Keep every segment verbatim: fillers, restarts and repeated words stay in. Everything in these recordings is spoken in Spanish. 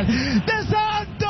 gol de Santos.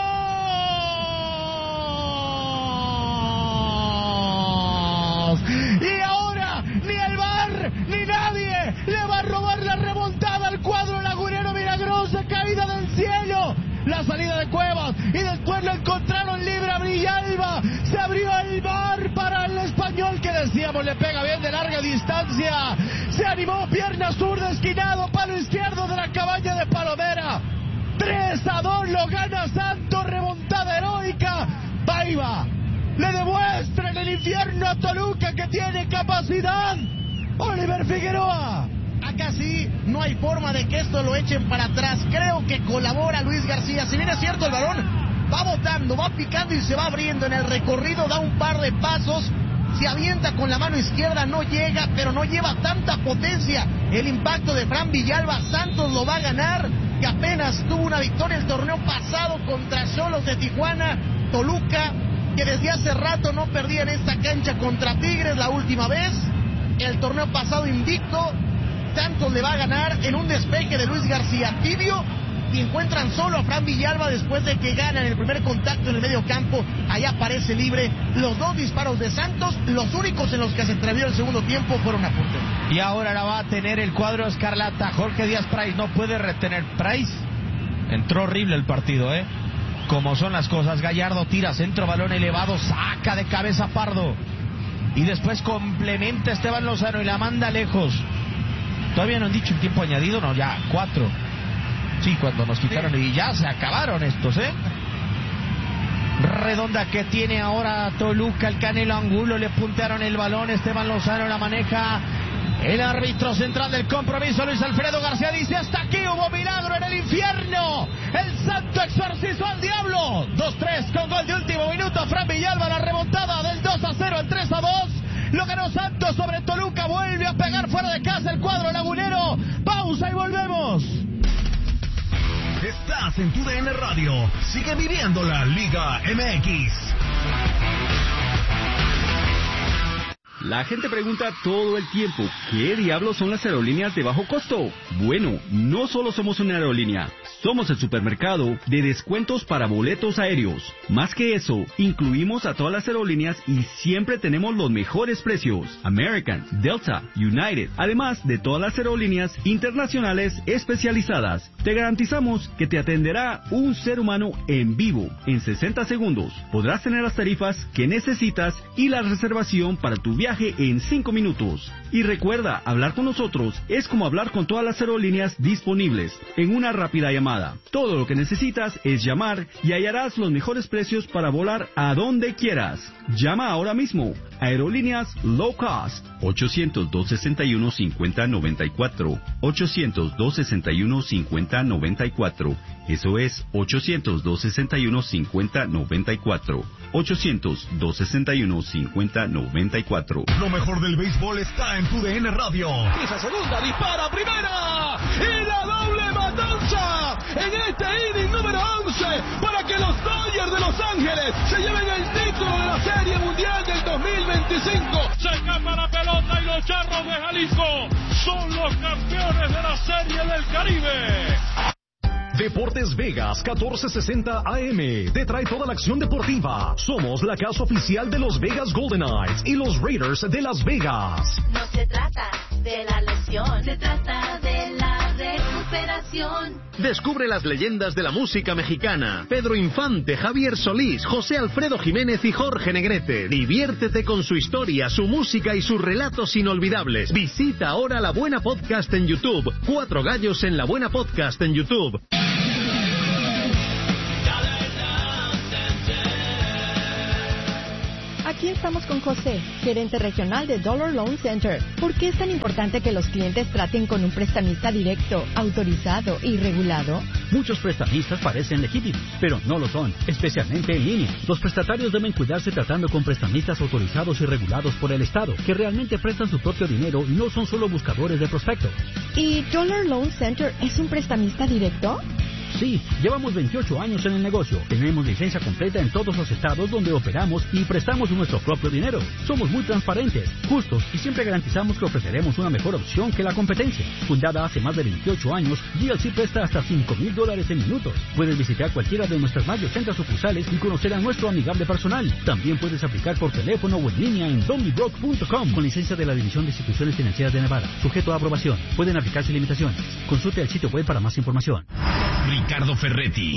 Y ahora ni el V A R ni nadie le va a robar la remontada al cuadro lagunero. Milagrosa caída del cielo, la salida de Cuevas, y después lo encontraron libre a Villalba. Se abrió el V A R para el Español, que decíamos le pega bien de larga distancia. Se animó, pierna zurda, esquinado, palo izquierdo de la cabaña de Palomera. tres a dos lo gana Santos, remontada heroica. Paiva le demuestra en el infierno a Toluca que tiene capacidad. Oliver Figueroa. Acá sí, no hay forma de que esto lo echen para atrás. Creo que colabora Luis García. Si bien es cierto, el balón va botando, va picando y se va abriendo en el recorrido, da un par de pasos, se avienta con la mano izquierda, no llega, pero no lleva tanta potencia. El impacto de Fran Villalba, Santos lo va a ganar, que apenas tuvo una victoria el torneo pasado contra Xolos de Tijuana. Toluca, que desde hace rato no perdía en esta cancha contra Tigres la última vez. El torneo pasado invicto. Santos le va a ganar en un despeje de Luis García tibio, y encuentran solo a Fran Villalba después de que ganan el primer contacto en el medio campo. Allá aparece libre. Los dos disparos de Santos, los únicos en los que se atrevió el segundo tiempo, fueron a punto. Y ahora la va a tener el cuadro escarlata. Jorge Díaz Price no puede retener. Price entró horrible el partido, ¿eh? Como son las cosas. Gallardo tira, centro, balón elevado, saca de cabeza Pardo. Y después complementa Esteban Lozano y la manda lejos. Todavía no han dicho el tiempo añadido, no, ya, cuatro. Sí, cuando nos quitaron, sí. Y ya se acabaron estos, ¿eh? Redonda que tiene ahora Toluca, el Canelo Angulo, le puntearon el balón, Esteban Lozano la maneja. El árbitro central del compromiso, Luis Alfredo García, dice: hasta aquí hubo milagro en el infierno. El santo exorcizó al diablo. dos tres con gol de último minuto. Fran Villalba, la remontada del dos a cero al tres a dos. Lo ganó Santos sobre Toluca. Vuelve a pegar fuera de casa el cuadro lagunero. Pausa y volvemos. Estás en tu D N Radio. Sigue viviendo la Liga M X. La gente pregunta todo el tiempo, ¿qué diablos son las aerolíneas de bajo costo? Bueno, no solo somos una aerolínea, somos el supermercado de descuentos para boletos aéreos. Más que eso, incluimos a todas las aerolíneas y siempre tenemos los mejores precios. American, Delta, United, además de todas las aerolíneas internacionales especializadas. Te garantizamos que te atenderá un ser humano en vivo en sesenta segundos. Podrás tener las tarifas que necesitas y la reservación para tu viaje en cinco minutos. Y recuerda, hablar con nosotros es como hablar con todas las aerolíneas disponibles en una rápida llamada. Todo lo que necesitas es llamar y hallarás los mejores precios para volar a donde quieras. Llama ahora mismo. Aerolíneas Low Cost. ochocientos, dos sesenta y uno, cincuenta noventa y cuatro. ochocientos, dos sesenta y uno, cincuenta noventa y cuatro. Eso es ochocientos, dos sesenta y uno, cincuenta noventa y cuatro. ochocientos, dos sesenta y uno, cincuenta noventa y cuatro. Lo mejor del béisbol está en tu D N Radio. Esa segunda, dispara primera y la doble matanza en este inning número once para que los Dodgers de Los Ángeles se lleven el título de la Serie Mundial del dos mil veinticinco. Se escapa la pelota y los Charros de Jalisco son los campeones de la Serie del Caribe. Deportes Vegas catorce sesenta A M te trae toda la acción deportiva. Somos la casa oficial de los Vegas Golden Knights y los Raiders de Las Vegas. No se trata de la lesión, se trata de la recuperación. Descubre las leyendas de la música mexicana. Pedro Infante, Javier Solís, José Alfredo Jiménez y Jorge Negrete. Diviértete con su historia, su música y sus relatos inolvidables. Visita ahora La Buena Podcast en YouTube. Cuatro gallos en La Buena Podcast en YouTube. Aquí estamos con José, gerente regional de Dollar Loan Center. ¿Por qué es tan importante que los clientes traten con un prestamista directo, autorizado y regulado? Muchos prestamistas parecen legítimos, pero no lo son, especialmente en línea. Los prestatarios deben cuidarse tratando con prestamistas autorizados y regulados por el Estado, que realmente prestan su propio dinero y no son solo buscadores de prospectos. ¿Y Dollar Loan Center es un prestamista directo? Sí, llevamos veintiocho años en el negocio. Tenemos licencia completa en todos los estados donde operamos y prestamos nuestro propio dinero. Somos muy transparentes, justos y siempre garantizamos que ofreceremos una mejor opción que la competencia. Fundada hace más de veintiocho años, G L C presta hasta cinco mil dólares en minutos. Puedes visitar cualquiera de nuestras más de ochenta sucursales y conocer a nuestro amigable personal. También puedes aplicar por teléfono o en línea en donlybrook punto com con licencia de la División de Instituciones Financieras de Nevada. Sujeto a aprobación. Pueden aplicarse limitaciones. Consulte el sitio web para más información. Ricardo Ferretti,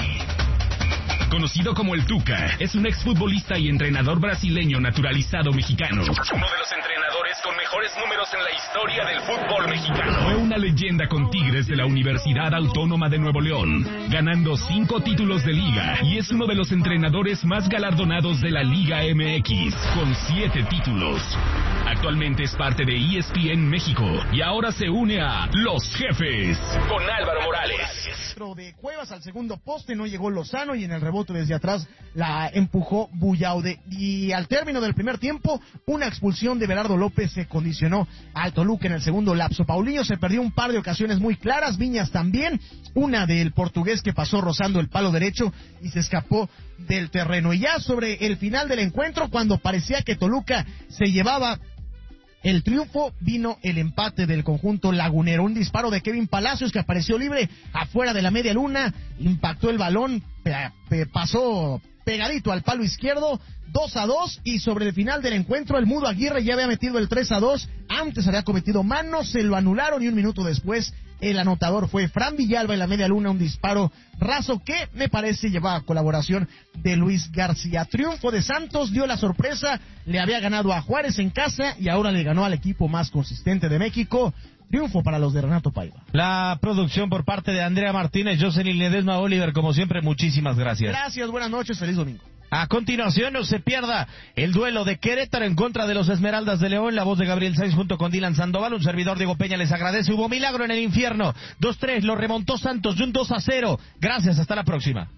conocido como el Tuca, es un exfutbolista y entrenador brasileño naturalizado mexicano. Uno de los entrenadores con mejores números en la historia del fútbol mexicano. Fue una leyenda con Tigres de la Universidad Autónoma de Nuevo León, ganando cinco títulos de liga, y es uno de los entrenadores más galardonados de la Liga M X, con siete títulos. Actualmente es parte de E S P N México y ahora se une a Los Jefes con Álvaro Morales. De Cuevas al segundo poste, no llegó Lozano y en el rebote desde atrás la empujó Bullaude. Y al término del primer tiempo, una expulsión de Berardo López se condicionó al Toluca en el segundo lapso. Paulinho se perdió un par de ocasiones muy claras, Viñas también, una del portugués que pasó rozando el palo derecho y se escapó del terreno. Y ya sobre el final del encuentro, cuando parecía que Toluca se llevaba el triunfo, vino el empate del conjunto lagunero. Un disparo de Kevin Palacios que apareció libre afuera de la media luna, impactó el balón, pasó pegadito al palo izquierdo, dos a dos, y sobre el final del encuentro el Mudo Aguirre ya había metido el tres a dos, antes había cometido mano, se lo anularon y un minuto después el anotador fue Fran Villalba en la media luna, un disparo raso que me parece llevaba colaboración de Luis García. Triunfo de Santos, dio la sorpresa, le había ganado a Juárez en casa y ahora le ganó al equipo más consistente de México. Triunfo para los de Renato Paiva. La producción por parte de Andrea Martínez, Jocelyn Ledesma, Oliver, como siempre, muchísimas gracias. Gracias, buenas noches, feliz domingo. A continuación, no se pierda el duelo de Querétaro en contra de los Esmeraldas de León. La voz de Gabriel Sainz junto con Dylan Sandoval. Un servidor, Diego Peña, les agradece. Hubo milagro en el infierno. dos tres, lo remontó Santos de un dos a cero. Gracias, hasta la próxima.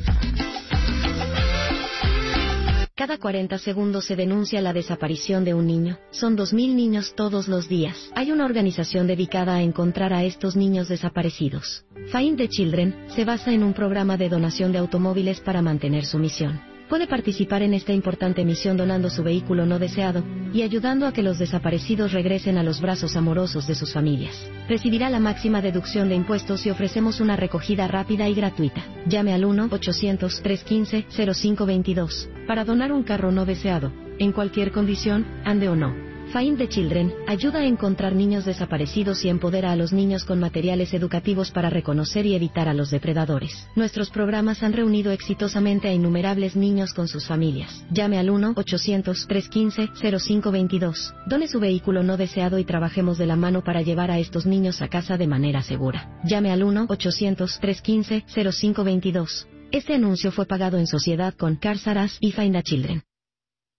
Cada cuarenta segundos se denuncia la desaparición de un niño. Son dos mil niños todos los días. Hay una organización dedicada a encontrar a estos niños desaparecidos. Find the Children se basa en un programa de donación de automóviles para mantener su misión. Puede participar en esta importante misión donando su vehículo no deseado y ayudando a que los desaparecidos regresen a los brazos amorosos de sus familias. Recibirá la máxima deducción de impuestos y ofrecemos una recogida rápida y gratuita. Llame al uno ochocientos, trescientos quince, cero cinco veintidós para donar un carro no deseado, en cualquier condición, ande o no. Find the Children ayuda a encontrar niños desaparecidos y empodera a los niños con materiales educativos para reconocer y evitar a los depredadores. Nuestros programas han reunido exitosamente a innumerables niños con sus familias. Llame al uno ochocientos, trescientos quince, cero cinco veintidós. Done su vehículo no deseado y trabajemos de la mano para llevar a estos niños a casa de manera segura. Llame al uno ochocientos, trescientos quince, cero cinco veintidós. Este anuncio fue pagado en sociedad con Cars R Us y Find the Children.